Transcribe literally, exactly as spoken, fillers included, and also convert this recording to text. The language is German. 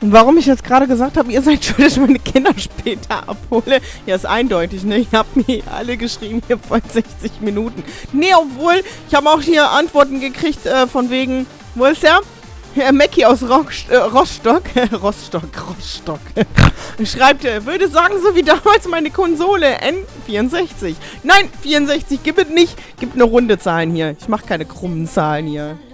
warum ich jetzt gerade gesagt habe, ihr seid schuld, dass ich meine Kinder später abhole. Ja, ist eindeutig, ne? Ihr habt mir alle geschrieben, hier vor sechzig Minuten. Nee, obwohl, ich habe auch hier Antworten gekriegt, äh, von wegen, wo ist der? Herr Mackie aus Rock, äh, Rostock, Rostock, Rostock, schreibt, äh, würde sagen, so wie damals meine Konsole, N vierundsechzig. Nein, vierundsechzig, gib es nicht, gib eine runde Zahlen hier. Ich mache keine krummen Zahlen hier.